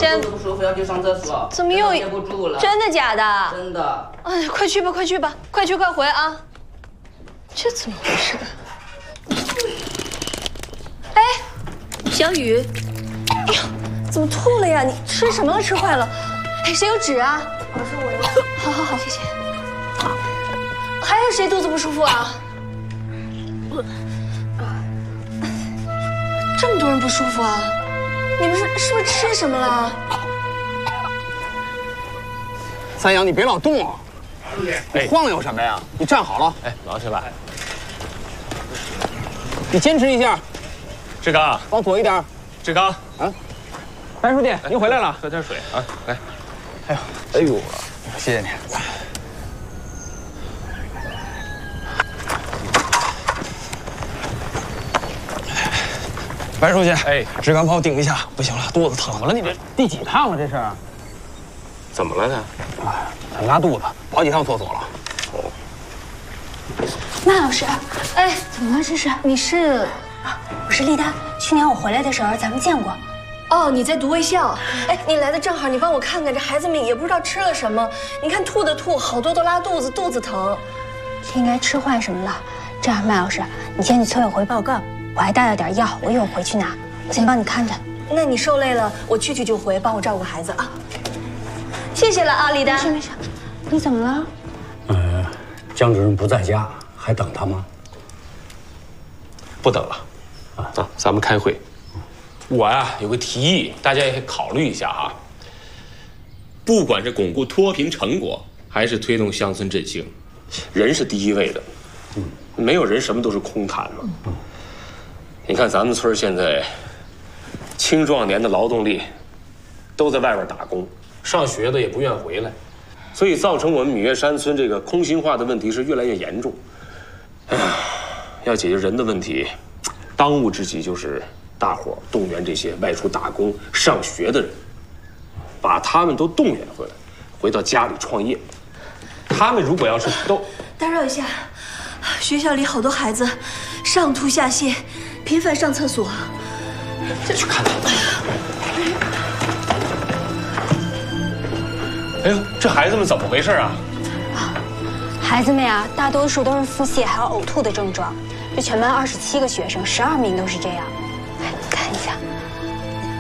肚子不舒服要去上厕所， 怎么又憋不住了？ 真的假的？ 真的。 哎，快去吧，快去吧，快去快回啊！这怎么回事？哎，小雨，哎呀，怎么吐了呀？你吃什么了？吃坏了？哎，谁有纸啊？老师，我有。好好好，谢谢。还有谁肚子不舒服啊？这么多人不舒服啊？你们是不是吃什么了？ 三阳，你别老动啊！你晃悠什么呀？你站好了。 哎，忙去了。 你坚持一下。 志刚， 往左一点。 志刚， 啊，白书记，您回来了。 喝点水啊，来。 哎呦，谢谢你。白书记， 哎， 志刚帮我顶一下，不行了，肚子疼。怎么了？你这第几趟了？这是？ 怎么了呢？ 哎，拉肚子，跑几趟厕所了。 麦老师， 哎， 怎么了？这是？你是？啊，我是丽丹。去年我回来的时候咱们见过。 哦，你在读卫校。哎，你来的正好，你帮我看看，这孩子们也不知道吃了什么。你看吐的吐，好多都拉肚子，肚子疼。 应该吃坏什么了？这样，麦老师，你先去村委回报告。我还带了点药，我一会儿回去拿。我先帮你看着。 那你受累了，我去就回，帮我照顾孩子啊。谢谢了啊，丽丹。 没事。你怎么了？ 江主任不在家，还等他吗？ 不等了，啊，咱们开会。我呀有个提议，大家也可以考虑一下哈。不管是巩固脱贫成果，还是推动乡村振兴，人是第一位的。没有人什么都是空谈嘛。你看咱们村现在，青壮年的劳动力都在外边打工，上学的也不愿回来，所以造成我们芈月山村这个空心化的问题是越来越严重。哎呀，要解决人的问题，当务之急就是大伙儿动员这些外出打工、上学的人，把他们都动员回来，回到家里创业。他们如果要是都…… 打扰一下，学校里好多孩子上吐下泻，频繁上厕所。 再去看看。哎呦，这孩子们怎么回事啊？ 孩子们呀，大多数都是腹泻还有呕吐的症状。这全班27个学生，12名都是这样。